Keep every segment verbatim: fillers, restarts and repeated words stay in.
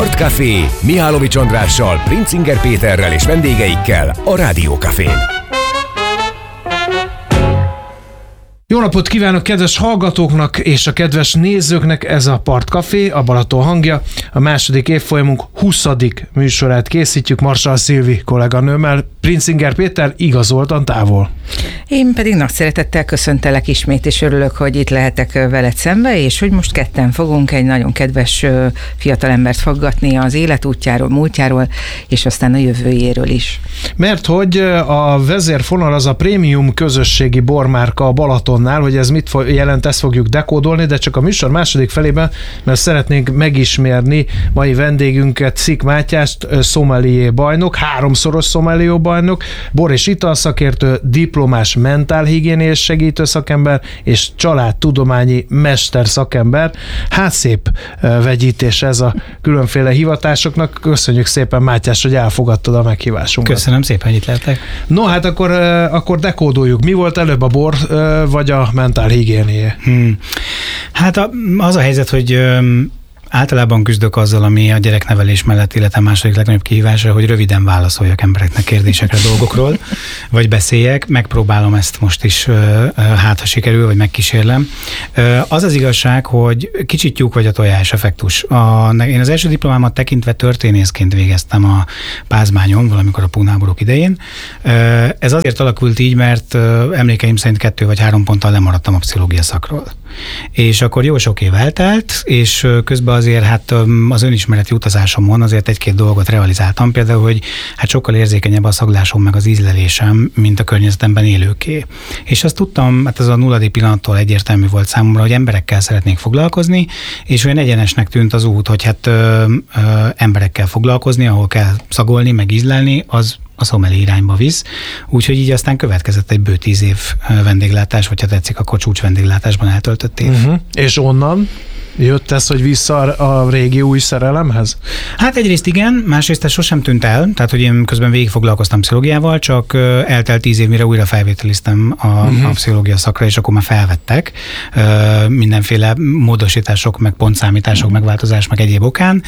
Partcafé Mihálovics Andrással, Princinger Péterrel és vendégeikkel a Rádió Cafén. Jó napot kívánok kedves hallgatóknak és a kedves nézőknek, ez a Partcafé, a Balaton hangja. A második évfolyamunk huszadik műsorát készítjük Marsalls Szilvi kolléganőmmel, Princinger Péter igazoltan távol. Én pedig nagy szeretettel köszöntelek ismét, és örülök, hogy itt lehetek veled szembe, és hogy most ketten fogunk egy nagyon kedves fiatalembert faggatni az életútjáról, múltjáról, és aztán a jövőjéről is. Mert hogy a vezérfonal az a prémium közösségi bormárka a Balatonnál, hogy ez mit jelent, ezt fogjuk dekódolni, de csak a műsor második felében, mert szeretnénk megismerni mai vendégünket, Szik Mátyást, sommelier bajnok, háromszoros sommelier bajnok, bor- és italszakértő, diplomás mentálhigiéniás segítő szakember és családtudományi mester szakember. Hát szép vegyítés ez a különféle hivatásoknak. Köszönjük szépen, Mátyás, hogy elfogadtad a meghívásunkat. Köszönöm szépen, hogy itt lehetek. No, hát akkor, akkor dekódoljuk. Mi volt előbb, a bor vagy a mentálhigiénia? Hmm. Hát a, az a helyzet, hogy általában küzdök azzal, ami a gyereknevelés mellett életem második legnagyobb kihívása, hogy röviden válaszoljak embereknek kérdésekre, dolgokról, vagy beszéljek. Megpróbálom ezt most is, hát ha sikerül, vagy megkísérlem. Az az igazság, hogy kicsit tyúk vagy a tojás effektus. A, én az első diplomámat tekintve történészként végeztem a Pázmányon, valamikor a púnáborúk idején. Ez azért alakult így, mert emlékeim szerint kettő vagy három ponttal lemaradtam a pszichológia szakról. És akkor jó sok év eltelt, és közben azért hát az önismereti utazásomon azért egy-két dolgot realizáltam, például, hogy hát sokkal érzékenyebb a szaglásom meg az ízlelésem, mint a környezetemben élőké. És azt tudtam, hát ez a nulladik pillanattól egyértelmű volt számomra, hogy emberekkel szeretnék foglalkozni, és olyan egyenesnek tűnt az út, hogy hát ö, ö, emberekkel foglalkozni, ahol kell szagolni, meg ízlelni, az a sommelier irányba visz. Úgyhogy így aztán következett egy bő tíz év vendéglátás, vagy ha tetszik, akkor csúcs vendéglátásban eltöltött év. Uh-huh. És onnan jött ez, hogy vissza a régi új szerelemhez? Hát egyrészt igen, másrészt ez sosem tűnt el, tehát hogy én közben végig foglalkoztam pszichológiával, csak eltelt tíz év, mire újra felvételiztem a, uh-huh. a pszichológia szakra, és akkor már felvettek mindenféle módosítások, meg pontszámítások, uh-huh. megváltozás, meg egyéb okán,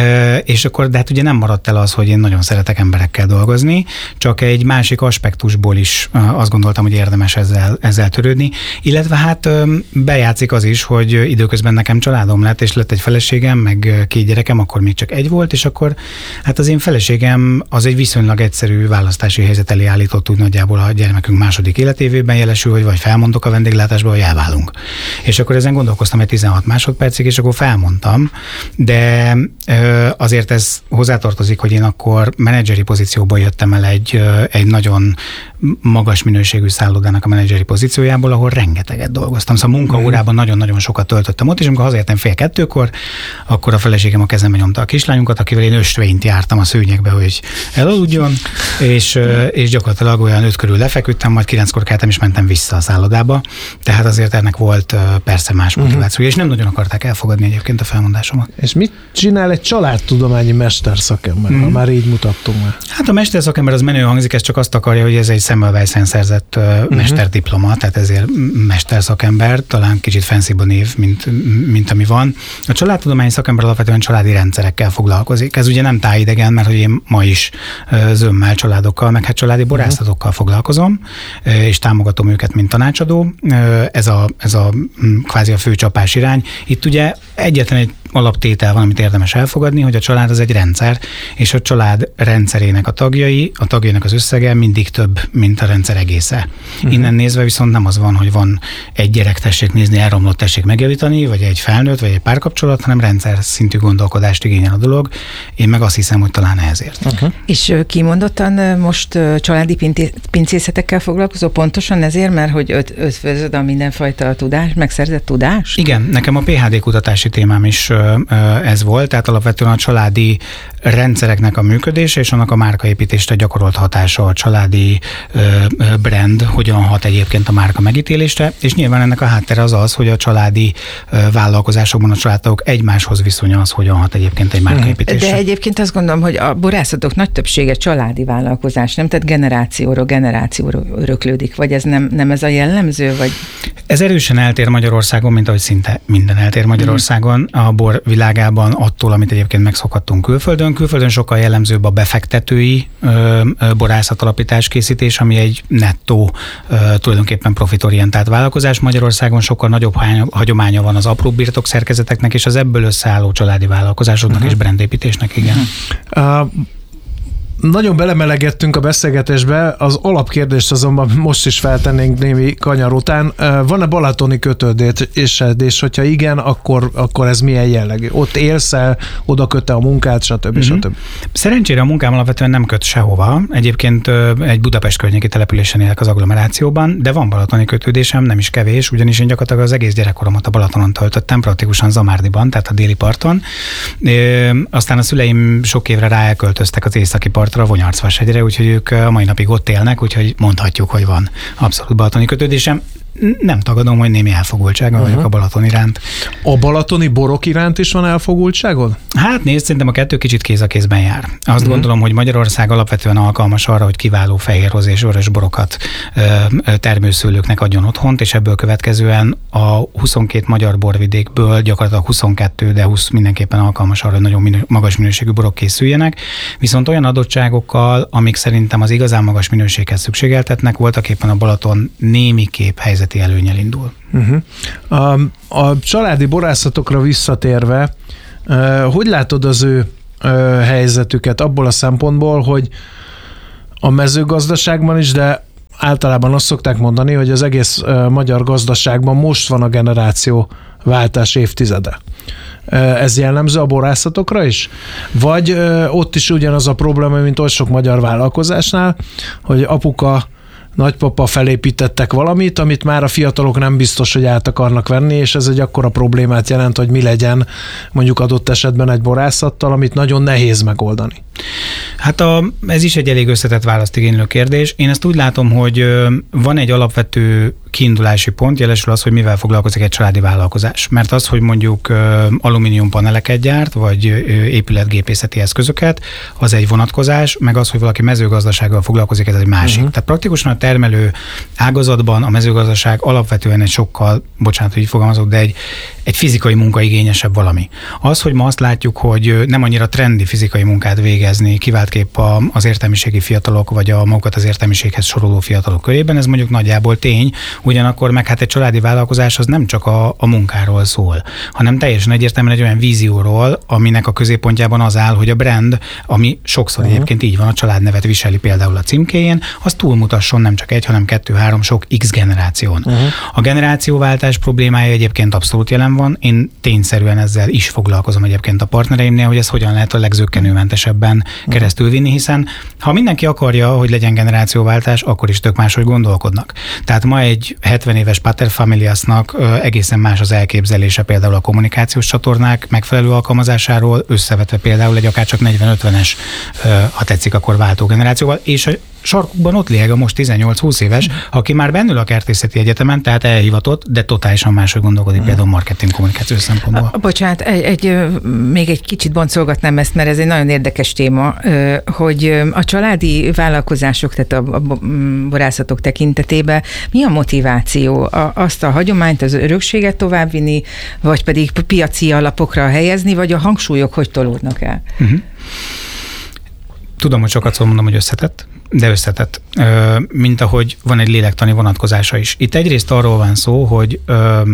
és akkor, de hát ugye nem maradt el az, hogy én nagyon szeretek emberekkel dolgozni, csak egy másik aspektusból is azt gondoltam, hogy érdemes ezzel, ezzel törődni, illetve hát bejátszik az is, hogy időközben nekem családom lett, és lett egy feleségem, meg két gyerekem, akkor még csak egy volt, és akkor hát az én feleségem az egy viszonylag egyszerű választási helyzet elé állított, úgy nagyjából a gyermekünk második életévében jelesül, hogy vagy felmondok a vendéglátásba, vagy elválunk. És akkor ezen gondolkoztam egy tizenhat másodpercig, és akkor felmondtam, de azért ez hozzátartozik, hogy én akkor menedzseri pozícióból jöttem el egy, egy nagyon magas minőségű szállodának a menedzseri pozíciójából, ahol rengeteget dolgoztam. Szóval munkaórában nagyon-nagyon sokat töltöttem ott, és amikor hazaértem fél kettőkor, akkor a feleségem a kezembe nyomta a kislányunkat, akivel én ösvényt jártam a szőnyegbe, hogy elaludjon, és, és gyakorlatilag olyan öt körül lefeküdtem, majd kilenckor keltem, és mentem vissza a szállodába. Tehát azért ennek volt persze más motiváció, uh-huh. és nem nagyon akarták elfogadni egyébként a felmondásomat. És mit csinál egy családtudományi mesterszakember, uh-huh. ha már így mutattunk már? Hát a mesterszakember az menő hangzik, ez csak azt akarja, hogy ez egy Semmelweisen szerzett uh-huh. mesterdiploma, tehát ezért mesterszakember, talán kicsit fancybb a név, mint, mint ami van. A családtudományi szakember alapvetően családi rendszerekkel foglalkozik. Ez ugye nem tájidegen, mert hogy én ma is zömmel családokkal, meg hát családi borászatokkal foglalkozom, és támogatom őket, mint tanácsadó. Ez a, ez a kvázi a fő csapás irány. Itt ugye egyetlen egy alaptétel van, amit érdemes elfogadni, hogy a család az egy rendszer, és a család rendszerének a tagjai, a tagjainak az összege mindig több, mint a rendszer egésze. Uh-huh. Innen nézve viszont nem az van, hogy van egy gyerek, tessék nézni, elromlott, tessék megjavítani, vagy egy felnőtt, vagy egy párkapcsolat, hanem rendszer szintű gondolkodást igényel a dolog. Én meg azt hiszem, hogy talán ezért. Uh-huh. És kimondottan most családi pincészetekkel foglalkozó pontosan ezért, mert hogy öt, ötvözöd a mindenfajta tudás, megszerzett tudást? Igen, nekem a pé há dé kutatási témám is ez volt, tehát alapvetően a családi rendszereknek a működése és annak a márkaépítésre gyakorolt hatása, a családi brand hogyan hat egyébként a márka megítélésre, és nyilván ennek a háttere az az, hogy a családi vállalkozásokban a családtagok egymáshoz viszonya az, hogyan hat egyébként egy márkaépítésre. De egyébként azt gondolom, hogy a borászatok nagy többsége családi vállalkozás, nem? Tehát generációról generációra öröklődik, vagy ez nem, nem ez a jellemző? Vagy? Ez erősen eltér Magyarországon, mint ahogy szinte minden eltér Magyarországon a bor világában attól, amit egyébként megszokhattunk külföldön. Külföldön sokkal jellemzőbb a befektetői ö, ö, borászatalapítás készítés, ami egy nettó ö, tulajdonképpen profitorientált vállalkozás. Magyarországon sokkal nagyobb hagyománya van az apró birtokszerkezeteknek és az ebből összeálló családi vállalkozásoknak uh-huh. és brandépítésnek, igen. Uh, Nagyon belemelegettünk a beszélgetésbe, az alapkérdést azonban most is feltennénk némi kanyar után. Van-e balatoni kötődés, hogyha igen, akkor, akkor ez milyen jellegű? Ott élsz-e, oda köte a munkát, stb. Mm-hmm. stb. Szerencsére a munkám alapvetően nem köt sehova. Egyébként egy Budapest környéki településen élek az agglomerációban, de van balatoni kötődésem, nem is kevés, ugyanis én gyakorlatilag az egész gyerekkoromat a Balatonon töltöttem, praktikusan Zamárdiban, tehát a déli parton. Aztán a szüleim sok évre rá elköltöztek az északi parton, a Vonyarcvashegyre, úgyhogy ők a mai napig ott élnek, úgyhogy mondhatjuk, hogy van abszolút balatoni kötődésem. Nem tagadom, hogy némi elfogultsága uh-huh. vagyok a Balaton iránt. A balatoni borok iránt is van elfogultságod? Hát nézd, szerintem a kettő kicsit kéz a kézben jár. Azt uh-huh. gondolom, hogy Magyarország alapvetően alkalmas arra, hogy kiváló fehér és vörös borokat termőszőlőknek adjon otthont, és ebből következően a huszonkét magyar borvidékből gyakorlatilag huszonkettő, de húsz mindenképpen alkalmas arra, hogy nagyon minő, magas minőségű borok készüljenek. Viszont olyan adottságokkal, amik szerintem az igazán magas minőséghez szükségeltetnek, voltak éppen a Balaton némiképp helyzeti előnnyel indul. Uh-huh. A, a családi borászatokra visszatérve, uh, hogy látod az ő uh, helyzetüket abból a szempontból, hogy a mezőgazdaságban is, de általában azt szokták mondani, hogy az egész uh, magyar gazdaságban most van a generációváltás évtizede. Uh, ez jellemző a borászatokra is? Vagy uh, ott is ugyanaz a probléma, mint oly sok magyar vállalkozásnál, hogy apuka, nagypapa felépítettek valamit, amit már a fiatalok nem biztos, hogy át akarnak venni, és ez egy akkora problémát jelent, hogy mi legyen mondjuk adott esetben egy borászattal, amit nagyon nehéz megoldani. Hát a, ez is egy elég összetett választ igénylő kérdés. Én ezt úgy látom, hogy van egy alapvető kiindulási pont, jelesül az, hogy mivel foglalkozik egy családi vállalkozás. Mert az, hogy mondjuk alumínium paneleket gyárt, vagy épületgépészeti eszközöket, az egy vonatkozás, meg az, hogy valaki mezőgazdasággal foglalkozik, ez egy másik. Uh-huh. Tehát praktikusan a termelő ágazatban a mezőgazdaság alapvetően egy sokkal, bocsánat, hogy így fogalmazok, de egy, egy fizikai munkaigényesebb valami. Az, hogy ma azt látjuk, hogy nem annyira trendi fizikai munkát végezni, kiváltképp az értelmiségi fiatalok, vagy a magukat az értelmiséghez soroló fiatalok körében, ez mondjuk nagyjából tény, ugyanakkor meg hát egy családi vállalkozás az nem csak a, a munkáról szól, hanem teljesen egyértelműen egy olyan vízióról, aminek a középpontjában az áll, hogy a brand, ami sokszor uh-huh. egyébként így van, a családnevet viseli például a címkéjén, az túlmutasson nem csak egy, hanem kettő, három, sok X generáción. Uh-huh. A generációváltás problémája egyébként abszolút jelen van, én tényszerűen ezzel is foglalkozom egyébként a partnereimnél, hogy ez hogyan lehet a legzökkenőmentesebben uh-huh. keresztül vinni, hiszen ha mindenki akarja, hogy legyen generációváltás, akkor is tök máshogy gondolkodnak. Tehát ma egy hetven éves paterfamiliasnak egészen más az elképzelése például a kommunikációs csatornák megfelelő alkalmazásáról, összevetve például egy akárcsak negyven-ötvenes, ha tetszik, akkor váltó generációval, és a sarkukban ott léeg a most tizennyolc-húsz éves, aki már bennül a kertészeti egyetemen, tehát elhivatott, de totálisan máshogy gondolkodik, például marketing kommunikációs szempontból. Bocsánat, egy, egy, még egy kicsit boncolgatnám ezt, mert ez egy nagyon érdekes téma, hogy a családi vállalkozások, tehát a borászatok tekintetében mi a motiváció? Azt a hagyományt, az örökséget továbbvinni, vagy pedig piaci alapokra helyezni, vagy a hangsúlyok hogy tolódnak el? Uh-huh. Tudom, hogy sokat szól mondom, hogy összetett, de összetett, mint ahogy van egy lélektani vonatkozása is. Itt egyrészt arról van szó, hogy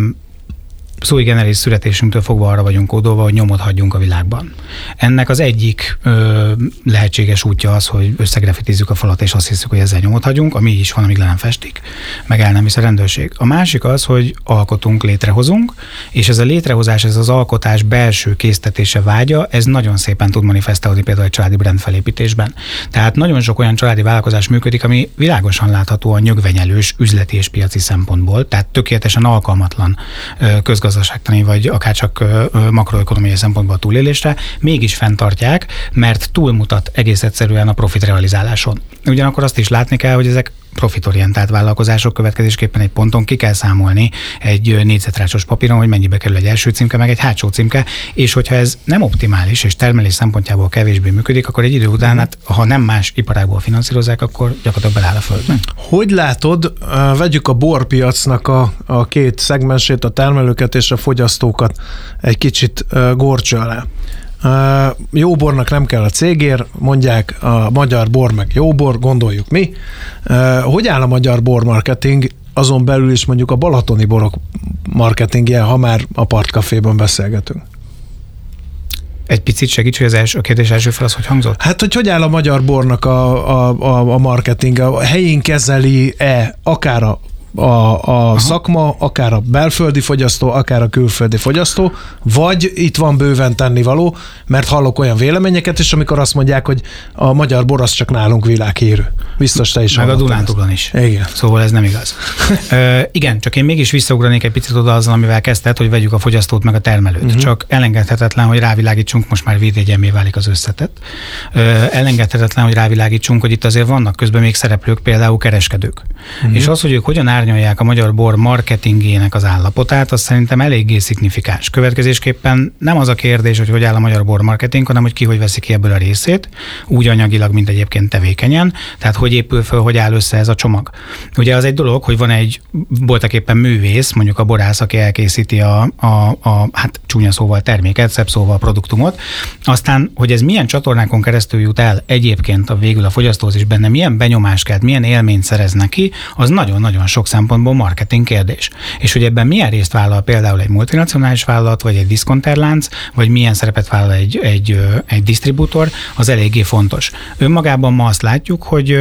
sui generis születésünktől fogva arra vagyunk kódolva, hogy nyomot hagyjunk a világban. Ennek az egyik ö, lehetséges útja az, hogy összegrafitizzük a falat, és azt hiszük, hogy ezzel nyomot hagyunk, ami így is van, amíg le nem festik, meg el nem visz a rendőrség. A másik az, hogy alkotunk, létrehozunk, és ez a létrehozás, ez az alkotás belső késztetése vágya, ez nagyon szépen tud manifestálódni például egy családi brand felépítésben. Tehát nagyon sok olyan családi vállalkozás működik, ami világosan láthatóan nyögvenyelős üzleti és piaci szempontból, tehát tökéletesen alkalmatlan közgazdasági gazdaságtani, vagy akár csak makroökonomiai szempontból a túlélésre, mégis fenntartják, mert túlmutat egész egyszerűen a profit realizáláson. Ugyanakkor azt is látni kell, hogy ezek profitorientált vállalkozások, következésképpen egy ponton ki kell számolni egy négyzetrácsos papíron, hogy mennyibe kerül egy első címke, meg egy hátsó címke, és hogyha ez nem optimális, és termelés szempontjából kevésbé működik, akkor egy idő után, hát, ha nem más iparágból finanszírozzák, akkor gyakorlatilag beláll a földbe. Hogy látod, vegyük a borpiacnak a, a két szegmensét, a termelőket és a fogyasztókat egy kicsit górcső alá. Jó bornak nem kell a cégér, mondják a magyar bor meg jó bor, gondoljuk mi. Hogy áll a magyar bormarketing, azon belül is mondjuk a balatoni borok marketingje, ha már a Partcaféban beszélgetünk? Egy picit segíts, hogy az első, a kérdés első fel az, hogy hangzott? Hát, hogy hogy áll a magyar bornak a, a, a marketing? A helyén kezeli-e akár a a, a szakma, akár a belföldi fogyasztó, akár a külföldi fogyasztó, vagy itt van bőven tennivaló, mert hallok olyan véleményeket is, amikor azt mondják, hogy a magyar bor az csak nálunk világhírű. Biztos te is. Meg a Dunántúlon is. Igen. Szóval ez nem igaz. Ö, igen, csak én mégis visszaugranék egy picit oda azzal, amivel kezdted, hogy vegyük a fogyasztót meg a termelőt. Uh-huh. Csak elengedhetetlen, hogy rávilágítsunk, most már védjegyemmé válik az összetett. Ö, elengedhetetlen, hogy rávilágítsunk, hogy itt azért vannak közben még szereplők, például kereskedők. Uh-huh. És az, hogy ők hogyan árnyalják a magyar bor marketingének az állapotát, az szerintem eléggé szignifikáns. Következésképpen nem az a kérdés, hogy hogy áll a magyar bor marketing, hanem hogy ki hogy veszi ki ebből a részét, úgy anyagilag, mint egyébként tevékenyen, tehát hogy épül föl, hogy áll össze ez a csomag. Ugye az egy dolog, hogy van egy voltaképpen művész, mondjuk a borász, aki elkészíti a, a, a hát csúnya szóval terméket, szebb szóval a produktumot, aztán, hogy ez milyen csatornákon keresztül jut el egyébként a végül a fogyasztóhoz is benne, milyen benyomást kelt, milyen élményt szerez neki, az nagyon-nagyon sok szempontból marketing kérdés. És hogy ebben milyen részt vállal például egy multinacionális vállalat, vagy egy diszkonterlánc, vagy milyen szerepet vállal egy, egy, egy disztribútor, az eléggé fontos. Önmagában ma azt látjuk, hogy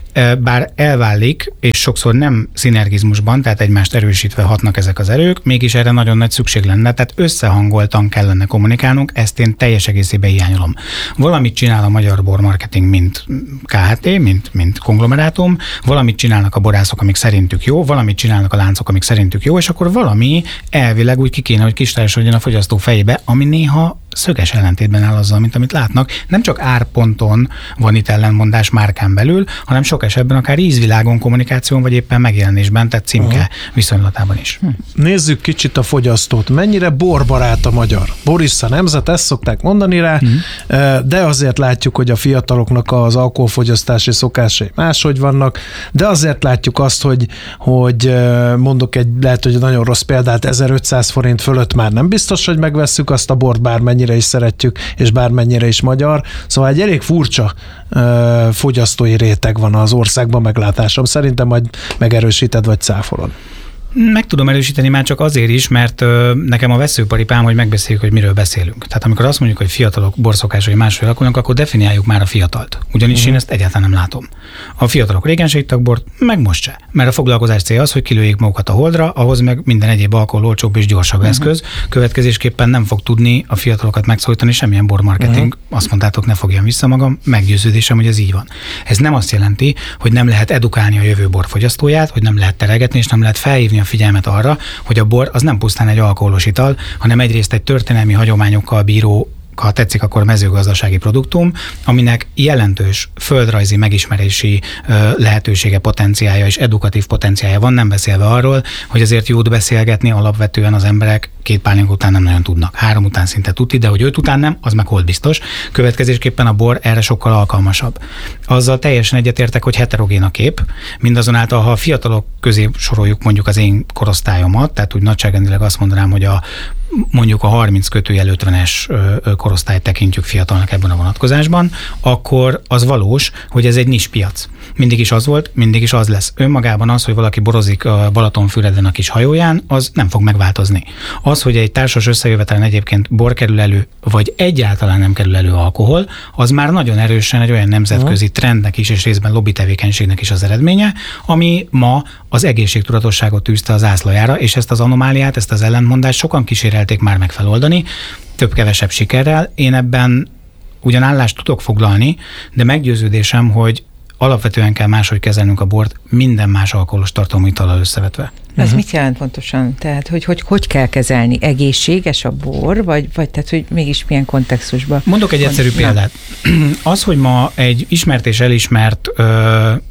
bár elválik, és sokszor nem szinergizmusban, tehát egymást erősítve hatnak ezek az erők, mégis erre nagyon nagy szükség lenne, tehát összehangoltan kellene kommunikálnunk, ezt én teljes egészében hiányolom. Valamit csinál a magyar bormarketing, mint ká há té, mint, mint konglomerátum, valamit csinálnak a borászok, amik szerintük jó, valamit csinálnak a láncok, amik szerintük jó, és akkor valami elvileg úgy ki kéne, hogy kristályosodjon a fogyasztó fejébe, ami néha szöges ellentétben áll azzal, mint amit látnak. Nem csak árponton van itt ellenmondás márkán belül, hanem sok esetben akár ízvilágon, kommunikáción, vagy éppen megjelenésben, tehát címke uh-huh. viszonylatában is. Hm. Nézzük kicsit a fogyasztót. Mennyire borbarát a magyar? Borissza nemzet, ezt szokták mondani rá, uh-huh. de azért látjuk, hogy a fiataloknak az alkoholfogyasztási szokásai máshogy vannak, de azért látjuk azt, hogy, hogy mondok egy, lehet, hogy nagyon rossz példát, ezerötszáz forint fölött már nem biztos, hogy megvesszük azt a bort, bármennyire is szeretjük, és bármennyire is magyar. Szóval egy elég furcsa uh, fogyasztói réteg van az országban, meglátásom. Szerintem majd megerősíted, vagy cáfolod. Meg tudom erősíteni már csak azért is, mert ö, nekem a veszőparipám, hogy megbeszéljük, hogy miről beszélünk. Tehát amikor azt mondjuk, hogy fiatalok borszokásai máshogy alakulnak, akkor definiáljuk már a fiatalt. Ugyanis uh-huh. én ezt egyáltalán nem látom. A fiatalok régen se ittak bort, meg most se. Mert a foglalkozás célja az, hogy kilőjék magukat a holdra, ahhoz meg minden egyéb alkohol olcsóbb és gyorsabb uh-huh. eszköz. Következésképpen nem fog tudni a fiatalokat megszólítani semmilyen bormarketing. Uh-huh. Azt mondtátok, ne fogjam vissza magam, meggyőződésem, hogy ez így van. Ez nem azt jelenti, hogy nem lehet edukálni a jövő borfogyasztóját, hogy nem lehet teregetni, és nem lehet felhívni a figyelmet arra, hogy a bor az nem pusztán egy alkoholos ital, hanem egyrészt egy történelmi hagyományokkal bíró, ha tetszik, akkor mezőgazdasági produktum, aminek jelentős földrajzi megismerési ö, lehetősége, potenciálja és edukatív potenciálja van, nem beszélve arról, hogy azért jót beszélgetni alapvetően az emberek két pálinka után nem nagyon tudnak. Három után szinte tuti, de hogy öt után nem, az meg hold biztos. Következésképpen a bor erre sokkal alkalmasabb. Azzal teljesen egyetértek, hogy heterogén a kép, mindazonáltal, ha a fiatalok közé soroljuk mondjuk az én korosztályomat, tehát úgy nagyságrendileg azt mondanám, hogy a mondjuk a harminc kötőjel ötvenes korosztályt tekintjük fiatalnak ebben a vonatkozásban, akkor az valós, hogy ez egy nispiac. Mindig is az volt, mindig is az lesz. Önmagában az, hogy valaki borozik a Balatonfüreden a kis hajóján, az nem fog megváltozni. Az, hogy egy társas összejövetelen egyébként bor kerül elő, vagy egyáltalán nem kerül elő alkohol, az már nagyon erősen egy olyan nemzetközi trendnek is, és részben lobby tevékenységnek is az eredménye, ami ma az egészségtudatosságot tűzte az zászlajára, és ezt az anomáliát, ezt az ellentmondást sokan kísérelték már meg feloldani, több-kevesebb sikerrel. Én ebben ugyan állást tudok foglalni, de meggyőződésem, hogy alapvetően kell máshogy kezelnünk a bort, minden más alkoholos tartalmú itallal összevetve. Ez uh-huh. mit jelent pontosan? Tehát, hogy, hogy hogy kell kezelni? Egészséges a bor, vagy, vagy tehát, hogy mégis milyen kontextusban? Mondok egy egyszerű példát. Az, hogy ma egy ismert és elismert ö,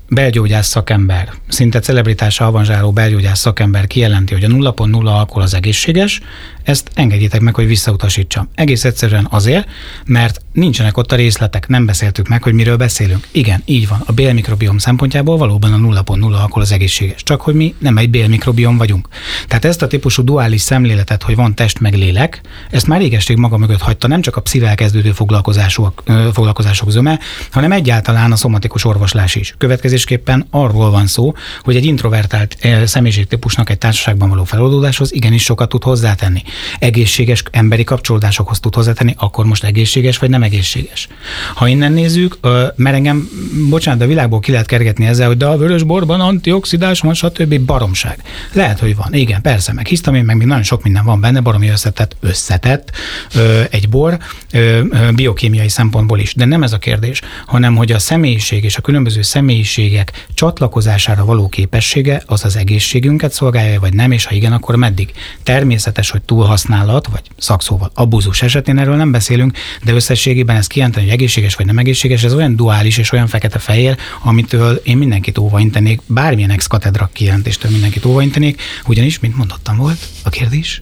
belgyógyász szakember, szinte celebritása avanzsáló belgyógyász szakember kijelenti, hogy a nulla pont nulla alkohol az egészséges, ezt engedjétek meg, hogy visszautasítsam. Egész egyszerűen azért, mert nincsenek ott a részletek, nem beszéltük meg, hogy miről beszélünk. Igen, így van, a bélmikrobiom szempontjából valóban a nulla pont nulla alkohol az egészséges, csak hogy mi nem egy bélmikrobiom vagyunk. Tehát ezt a típusú duális szemléletet, hogy van test meg lélek, ezt már régeség maga mögött hagyta nem csak a pszichével kezdődő foglalkozások, foglalkozások zöme, hanem egyáltalán a szomatikus orvoslás is. Következésképpen arról van szó, hogy egy introvertált személyiségtípusnak egy társaságban való feloldódáshoz igenis sokat tud hozzátenni. Egészséges emberi kapcsolódásokhoz tud hozzátenni, akkor most egészséges vagy nem egészséges. Ha innen nézzük, mert engem, bocsánat, de a világból ki lehet kergetni ezzel, hogy de a vörös borban antioxidás van, stb. Baromság. Lehet, hogy van. Igen, persze, meg hisztamin, meg még nagyon sok minden van benne, baromi összetett, összetett egy bor biokémiai szempontból is. De nem ez a kérdés, hanem hogy a személyiség és a különböző személyiségek csatlakozására való képessége az az egészségünket szolgálja, vagy nem, és ha igen, akkor meddig. Természetes, hogy túlhasználat, vagy szakszóval abúzus esetén erről nem beszélünk, de összességében ez kijelenteni, hogy egészséges vagy nem egészséges, ez olyan duális és olyan fekete-fehér, amitől én mindenkit óvaintenék, bármilyen ex-katedra kijelentéstől mindenkit óvaintenék, ugyanis, mint mondottam volt, a kérdés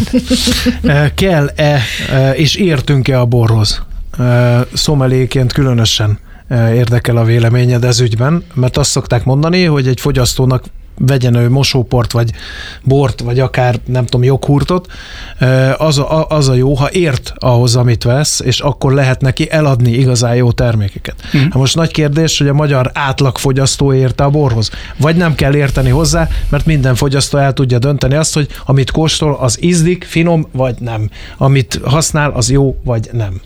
összetett. Kell-e és értünk-e a borhoz? Szomeléként különösen érdekel a véleményed ez ügyben, mert azt szokták mondani, hogy egy fogyasztónak vegyen ő mosóport, vagy bort, vagy akár, nem tudom, joghurtot, az a, az a jó, ha ért ahhoz, amit vesz, és akkor lehet neki eladni igazán jó termékeket. Mm. Hát most nagy kérdés, hogy a magyar átlagfogyasztó érte a borhoz. Vagy nem kell érteni hozzá, mert minden fogyasztó el tudja dönteni azt, hogy amit kóstol, az ízlik, finom, vagy nem. Amit használ, az jó, vagy nem.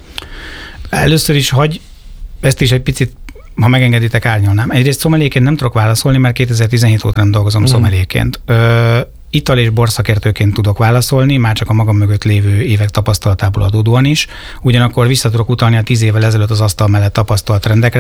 Először is hagy ezt is egy picit, ha megengeditek, árnyalnám. Egyrészt szomeléként nem tudok válaszolni, mert kétezer-tizenhét óta nem dolgozom mm. szomeléként. Ö, ital- és borszakértőként tudok válaszolni, már csak a magam mögött lévő évek tapasztalatából adódóan is. Ugyanakkor vissza tudok utalni a tíz évvel ezelőtt az asztal mellett tapasztalt trendekre,